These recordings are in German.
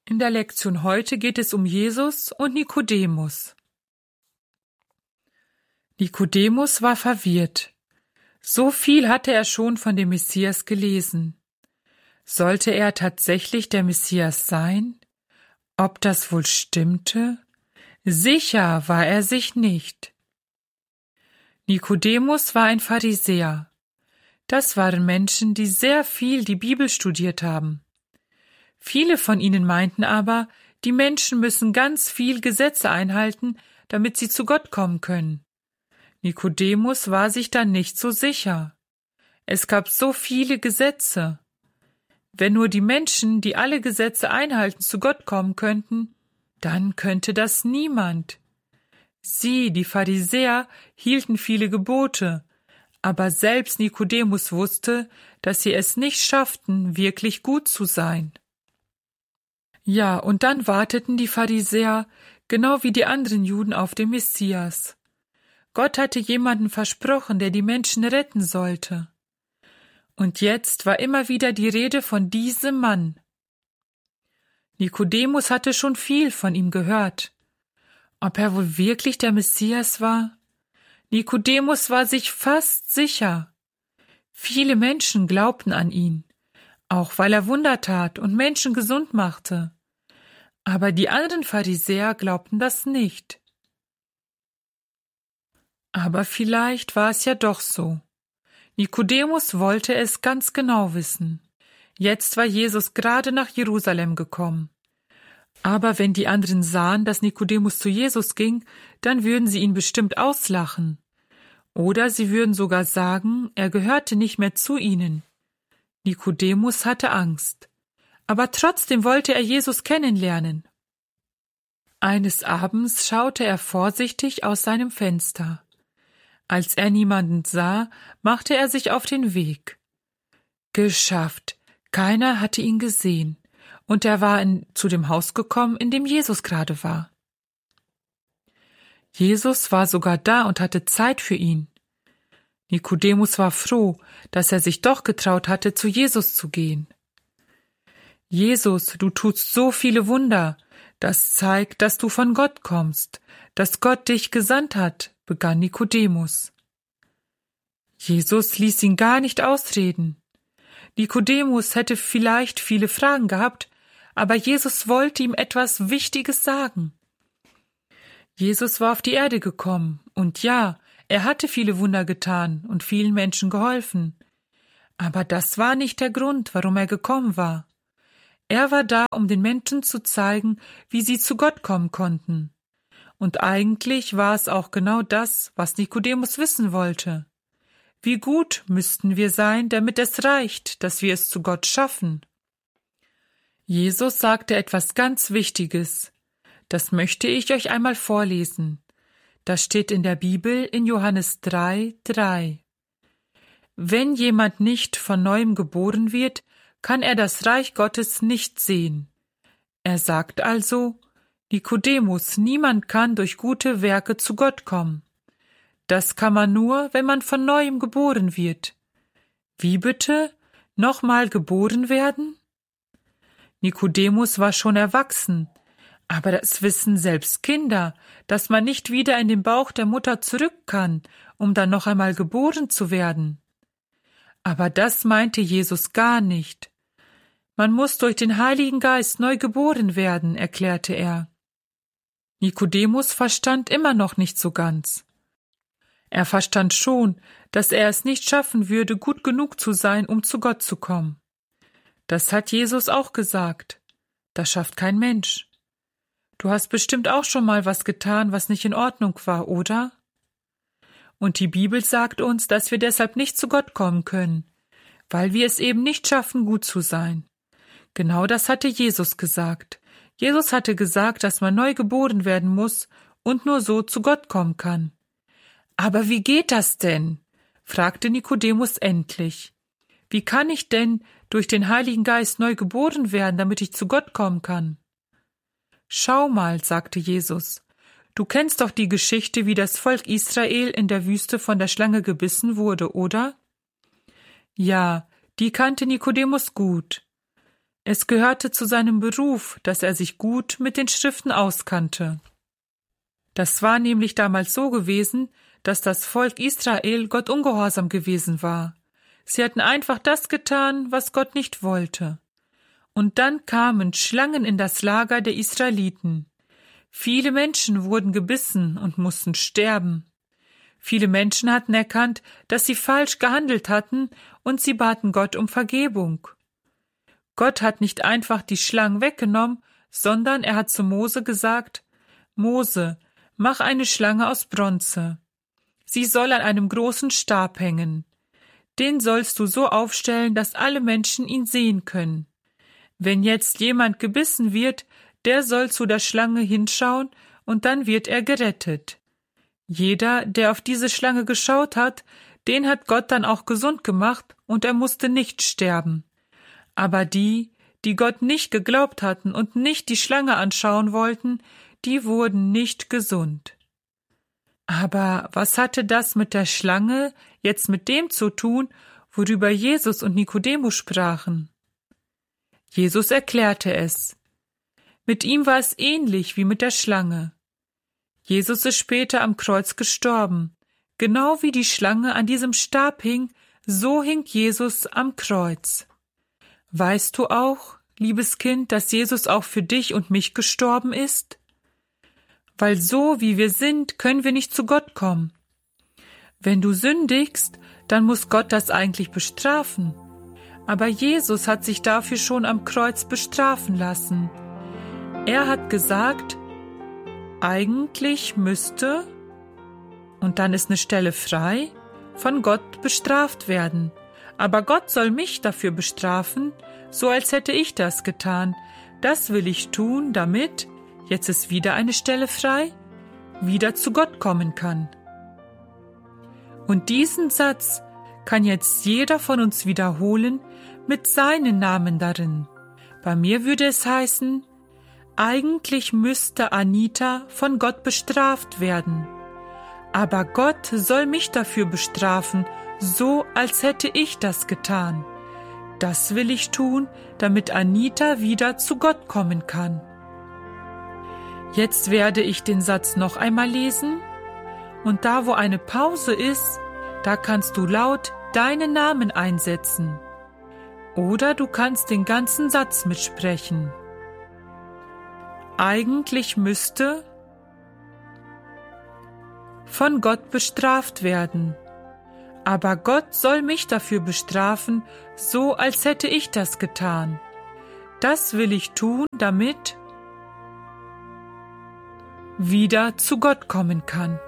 In der Lektion heute geht es um Jesus und Nikodemus. Nikodemus war verwirrt. So viel hatte er schon von dem Messias gelesen. Sollte er tatsächlich der Messias sein? Ob das wohl stimmte? Sicher war er sich nicht. Nikodemus war ein Pharisäer. Das waren Menschen, die sehr viel die Bibel studiert haben. Viele von ihnen meinten aber, die Menschen müssen ganz viel Gesetze einhalten, damit sie zu Gott kommen können. Nikodemus war sich da nicht so sicher. Es gab so viele Gesetze. Wenn nur die Menschen, die alle Gesetze einhalten, zu Gott kommen könnten, dann könnte das niemand. Sie, die Pharisäer, hielten viele Gebote, aber selbst Nikodemus wusste, dass sie es nicht schafften, wirklich gut zu sein. Ja, und dann warteten die Pharisäer, genau wie die anderen Juden, auf den Messias. Gott hatte jemanden versprochen, der die Menschen retten sollte. Und jetzt war immer wieder die Rede von diesem Mann. Nikodemus hatte schon viel von ihm gehört. Ob er wohl wirklich der Messias war? Nikodemus war sich fast sicher. Viele Menschen glaubten an ihn, auch weil er Wunder tat und Menschen gesund machte. Aber die anderen Pharisäer glaubten das nicht. Aber vielleicht war es ja doch so. Nikodemus wollte es ganz genau wissen. Jetzt war Jesus gerade nach Jerusalem gekommen. Aber wenn die anderen sahen, dass Nikodemus zu Jesus ging, dann würden sie ihn bestimmt auslachen. Oder sie würden sogar sagen, er gehörte nicht mehr zu ihnen. Nikodemus hatte Angst. Aber trotzdem wollte er Jesus kennenlernen. Eines Abends schaute er vorsichtig aus seinem Fenster. Als er niemanden sah, machte er sich auf den Weg. Geschafft, keiner hatte ihn gesehen, und er war zu dem Haus gekommen, in dem Jesus gerade war. Jesus war sogar da und hatte Zeit für ihn. Nikodemus war froh, dass er sich doch getraut hatte, zu Jesus zu gehen. Jesus, du tust so viele Wunder, das zeigt, dass du von Gott kommst, dass Gott dich gesandt hat, begann Nikodemus. Jesus ließ ihn gar nicht ausreden. Nikodemus hätte vielleicht viele Fragen gehabt, aber Jesus wollte ihm etwas Wichtiges sagen. Jesus war auf die Erde gekommen, und ja, er hatte viele Wunder getan und vielen Menschen geholfen. Aber das war nicht der Grund, warum er gekommen war. Er war da, um den Menschen zu zeigen, wie sie zu Gott kommen konnten. Und eigentlich war es auch genau das, was Nikodemus wissen wollte. Wie gut müssten wir sein, damit es reicht, dass wir es zu Gott schaffen? Jesus sagte etwas ganz Wichtiges. Das möchte ich euch einmal vorlesen. Das steht in der Bibel in Johannes 3,3. Wenn jemand nicht von neuem geboren wird, kann er das Reich Gottes nicht sehen. Er sagt also, Nikodemus, niemand kann durch gute Werke zu Gott kommen. Das kann man nur, wenn man von neuem geboren wird. Wie bitte? Nochmal geboren werden? Nikodemus war schon erwachsen, aber das wissen selbst Kinder, dass man nicht wieder in den Bauch der Mutter zurück kann, um dann noch einmal geboren zu werden. Aber das meinte Jesus gar nicht. Man muss durch den Heiligen Geist neu geboren werden, erklärte er. Nikodemus verstand immer noch nicht so ganz. Er verstand schon, dass er es nicht schaffen würde, gut genug zu sein, um zu Gott zu kommen. Das hat Jesus auch gesagt. Das schafft kein Mensch. Du hast bestimmt auch schon mal was getan, was nicht in Ordnung war, oder? Und die Bibel sagt uns, dass wir deshalb nicht zu Gott kommen können, weil wir es eben nicht schaffen, gut zu sein. Genau das hatte Jesus gesagt. Jesus hatte gesagt, dass man neu geboren werden muss und nur so zu Gott kommen kann. Aber wie geht das denn? Fragte Nikodemus endlich. Wie kann ich denn durch den Heiligen Geist neu geboren werden, damit ich zu Gott kommen kann? Schau mal, sagte Jesus, du kennst doch die Geschichte, wie das Volk Israel in der Wüste von der Schlange gebissen wurde, oder? Ja, die kannte Nikodemus gut. Es gehörte zu seinem Beruf, dass er sich gut mit den Schriften auskannte. Das war nämlich damals so gewesen, dass das Volk Israel Gott ungehorsam gewesen war. Sie hatten einfach das getan, was Gott nicht wollte. Und dann kamen Schlangen in das Lager der Israeliten. Viele Menschen wurden gebissen und mussten sterben. Viele Menschen hatten erkannt, dass sie falsch gehandelt hatten, und sie baten Gott um Vergebung. Gott hat nicht einfach die Schlangen weggenommen, sondern er hat zu Mose gesagt: Mose, mach eine Schlange aus Bronze. Sie soll an einem großen Stab hängen. Den sollst du so aufstellen, dass alle Menschen ihn sehen können. Wenn jetzt jemand gebissen wird, der soll zu der Schlange hinschauen, und dann wird er gerettet. Jeder, der auf diese Schlange geschaut hat, den hat Gott dann auch gesund gemacht, und er musste nicht sterben. Aber die, die Gott nicht geglaubt hatten und nicht die Schlange anschauen wollten, die wurden nicht gesund. Aber was hatte das mit der Schlange jetzt mit dem zu tun, worüber Jesus und Nikodemus sprachen? Jesus erklärte es. Mit ihm war es ähnlich wie mit der Schlange. Jesus ist später am Kreuz gestorben. Genau wie die Schlange an diesem Stab hing, so hing Jesus am Kreuz. Weißt du auch, liebes Kind, dass Jesus auch für dich und mich gestorben ist? Weil so wie wir sind, können wir nicht zu Gott kommen. Wenn du sündigst, dann muss Gott das eigentlich bestrafen. Aber Jesus hat sich dafür schon am Kreuz bestrafen lassen. Er hat gesagt, eigentlich müsste, und dann ist eine Stelle frei, von Gott bestraft werden. Aber Gott soll mich dafür bestrafen, so als hätte ich das getan. Das will ich tun, damit, jetzt ist wieder eine Stelle frei, wieder zu Gott kommen kann. Und diesen Satz kann jetzt jeder von uns wiederholen mit seinen Namen darin. Bei mir würde es heißen, eigentlich müsste Anita von Gott bestraft werden. Aber Gott soll mich dafür bestrafen, so als hätte ich das getan. Das will ich tun, damit Anita wieder zu Gott kommen kann. Jetzt werde ich den Satz noch einmal lesen, und da, wo eine Pause ist, da kannst du laut deinen Namen einsetzen. Oder du kannst den ganzen Satz mitsprechen. Eigentlich müsste von Gott bestraft werden. Aber Gott soll mich dafür bestrafen, so als hätte ich das getan. Das will ich tun, damit wieder zu Gott kommen kann.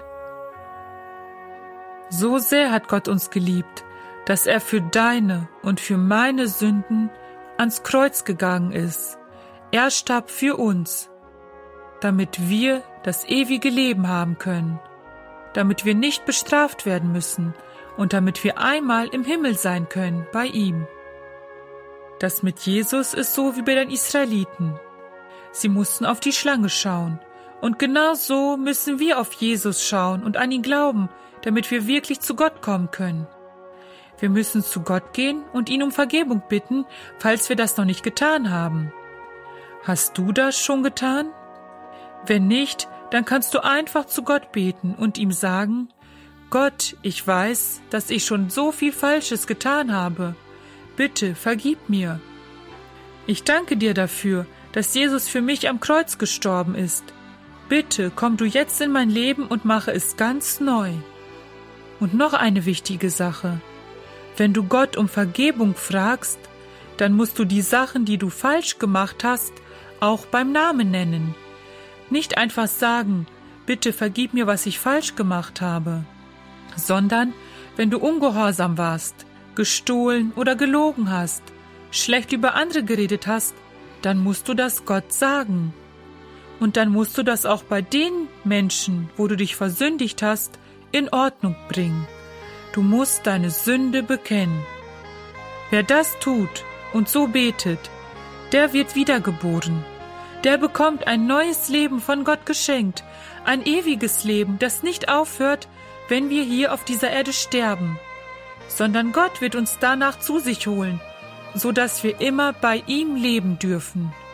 So sehr hat Gott uns geliebt, dass er für deine und für meine Sünden ans Kreuz gegangen ist. Er starb für uns, damit wir das ewige Leben haben können, damit wir nicht bestraft werden müssen und damit wir einmal im Himmel sein können bei ihm. Das mit Jesus ist so wie bei den Israeliten. Sie mussten auf die Schlange schauen, und genau so müssen wir auf Jesus schauen und an ihn glauben, damit wir wirklich zu Gott kommen können. Wir müssen zu Gott gehen und ihn um Vergebung bitten, falls wir das noch nicht getan haben. Hast du das schon getan? Wenn nicht, dann kannst du einfach zu Gott beten und ihm sagen: Gott, ich weiß, dass ich schon so viel Falsches getan habe. Bitte, vergib mir. Ich danke dir dafür, dass Jesus für mich am Kreuz gestorben ist. Bitte, komm du jetzt in mein Leben und mache es ganz neu. Und noch eine wichtige Sache. Wenn du Gott um Vergebung fragst, dann musst du die Sachen, die du falsch gemacht hast, auch beim Namen nennen. Nicht einfach sagen, bitte vergib mir, was ich falsch gemacht habe, sondern wenn du ungehorsam warst, gestohlen oder gelogen hast, schlecht über andere geredet hast, dann musst du das Gott sagen. Und dann musst du das auch bei den Menschen, wo du dich versündigt hast, in Ordnung bringen. Du musst deine Sünde bekennen. Wer das tut und so betet, der wird wiedergeboren. Der bekommt ein neues Leben von Gott geschenkt, ein ewiges Leben, das nicht aufhört, wenn wir hier auf dieser Erde sterben, sondern Gott wird uns danach zu sich holen so dass wir immer bei ihm leben dürfen.